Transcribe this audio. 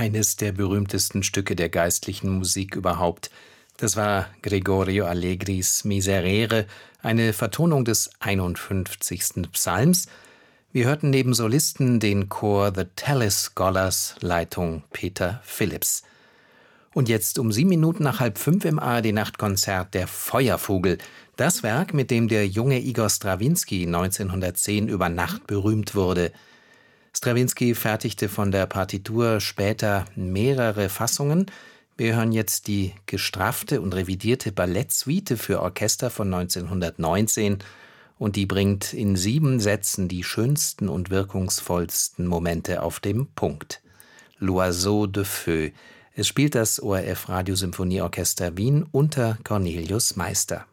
eines der berühmtesten Stücke der geistlichen Musik überhaupt. Das war Gregorio Allegris Miserere, eine Vertonung des 51. Psalms. Wir hörten neben Solisten den Chor The Tallis Scholars, Leitung Peter Phillips. Und jetzt um 5:07 im ARD-Nachtkonzert der Feuervogel. Das Werk, mit dem der junge Igor Strawinski 1910 über Nacht berühmt wurde. Strawinski fertigte von der Partitur später mehrere Fassungen. Wir hören jetzt die gestraffte und revidierte Ballettsuite für Orchester von 1919 und die bringt in 7 Sätzen die schönsten und wirkungsvollsten Momente auf den Punkt. L'Oiseau de Feu. Es spielt das ORF Radiosymphonieorchester Wien unter Cornelius Meister.